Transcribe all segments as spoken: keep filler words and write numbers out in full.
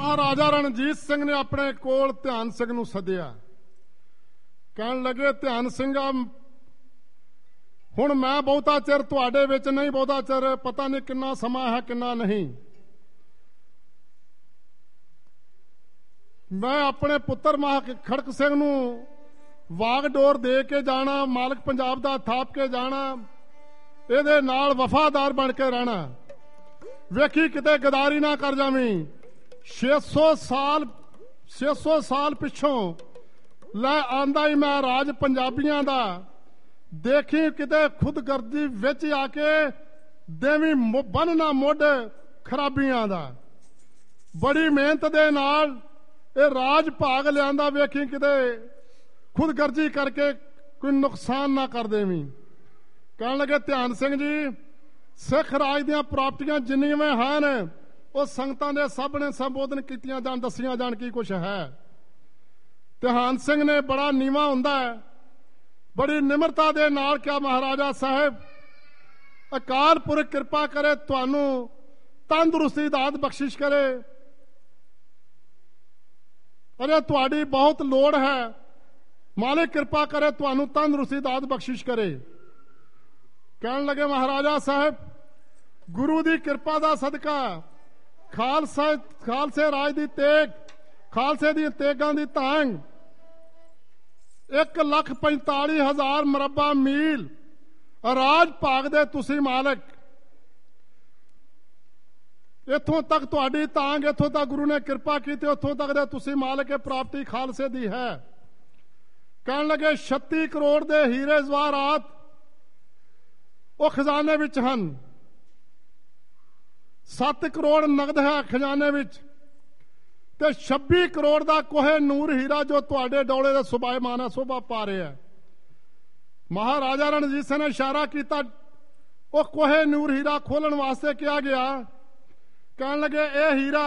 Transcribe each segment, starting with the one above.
महाराजा रणजीत सिंह ने अपने कोल ध्यान सिंह नूं सद्दिया। कहण लगे, ध्यान सिंघा हुण मैं बहुता चिर तुहाडे विच नहीं, बहुता चिर पता नहीं किन्ना समा है किन्ना नहीं। मैं अपने पुत्र महा खड़क सिंह नूं वागडोर दे के जाना, मालक पंजाब दा थाप के जाना, इहदे नाल वफादार बन के रहना। वेखी किते गदारी ना कर जावीं। छे सौ साल छे सौ साल पिछों लै आंदा ही मैं राज पंजाबियां दा, देखी किते खुदगर्जी विच आके देवी बनना मुड खराबियां दा। बड़ी मेहनत दे नाल ये राज भाग लियांदा, वेखी किते खुदगर्जी करके कोई नुकसान ना कर देवी। कहण लगे, ध्यान सिंह जी, सिख राज दियां प्राप्तियां जिन्नियां हैं वो संगतां दे सब ने संबोधन कीतियां जाण, दसियां जाण की कुछ है। ध्यान सिंह ने बड़ा नीवा हुंदा है, बड़ी निमरता दे नाल क्या, महाराजा साहब अकाल पुरख कृपा करे, तुहानू तंदुरुस्ती दात बख्शिश करे, अरे तुहाडी बहुत लोड़ है, मालिक कृपा करे तुहानू तंदुरुस्ती दात बख्शिश करे। कहण लगे, महाराजा साहब गुरु दी कृपा दा सदका खालसा खालसे राज दी तेग, खालसे दी तेगां दी तांग एक लख पैंताली हजार मरबा मील राज भाग दे तुसी मालक। इथों तक तुहाडी तांग, इथों तक गुरु ने कृपा की, उथों तक दे तुसी मालक प्राप्ति खालसे दी है। कहण लगे, छत्ती करोड़ दे हीरे जवाहरात वो खजाने विच हन, सत्त करोड़ नगद है खजाने विच, ते छब्बी करोड़ दा कोहे नूर हीरा जो तुहाडे डोले दे सुभायमान है, शोभा पा रहा है। महाराजा रणजीत सिंह ने इशारा किया, वो कोहे नूर हीरा खोलण वास्ते किया गया। कहण लगे, ए हीरा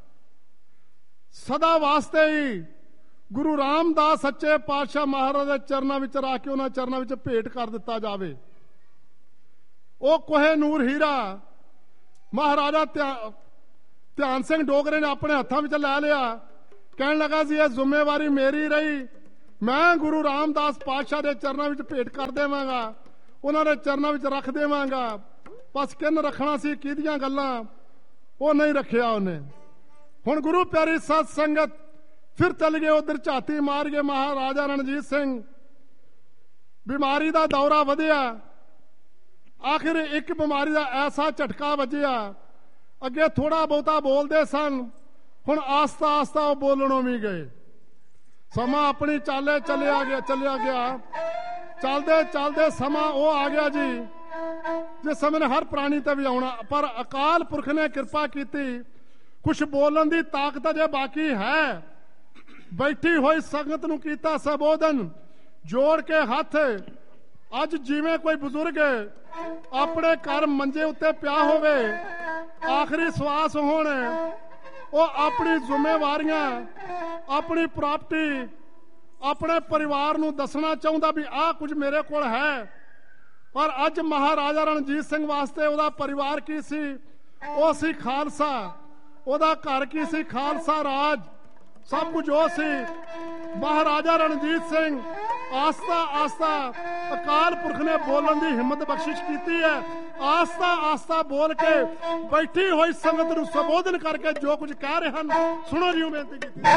सदा वास्ते ही गुरु रामदास सच्चे पातशाह महाराज दे चरनां विच रख के उन्हां चरनां विच भेंट कर दिता जावे। वो कोहे नूर हीरा महाराजा ध्यान सिंह डोगरे ने अपने हत्थों में लै लिया। कहने लगा जी, ये जिम्मेवारी मेरी रही, मैं गुरु रामदास पातशाह के चरणों में भेंट कर देवांगा, उन्होंने चरणों में रख देवांगा। बस किन रखना सी, किहदियां गल्लां वो नहीं रखिया उन्हें। हुण गुरु प्यारी सत संगत फिर चल गए उधर, झाती मार गए। महाराजा रणजीत सिंह बीमारी का दौरा वधिया, आखिर एक बीमारी का ऐसा झटका वजिया, अगे थोड़ा बहुता बोलते सन, हुण आस्ता आस्ता वो बोलणों भी गए। समा अपनी चाले चलिया गया चलिया गया चलते चलते समा वो आ गया जी जिस समय ने हर प्राणी ते भी आना, पर अकाल पुरख ने कृपा की, कुछ बोलन की ताकत जे बाकी है। बैठी हुई संगत नूं कीता संबोधन, जोड़ के हथ। अज जिवें कोई बुजुर्ग अपने घर मंजे उत्ते पिया होवे, आखिरी श्वास होने, वो अपनी जिम्मेवारियां, अपनी प्रॉपर्टी, अपने परिवार नूं दसना चाहुंदा भी आ कुछ मेरे कोल है। पर अज महाराजा रणजीत सिंह वास्ते उहदा परिवार की सी, वो सी खालसा, उहदा घर की सी खालसा राज, सब कुछ वो सी। महाराजा रणजीत सिंह आस्ता आस्ता अकाल पुरख ने बोलन की हिम्मत बख्शिश की है, आस्ता आस्ता बोल के बैठी हुई संगत नूं संबोधन करके जो कुछ कह रहे हैं सुनो जी, बेनती की।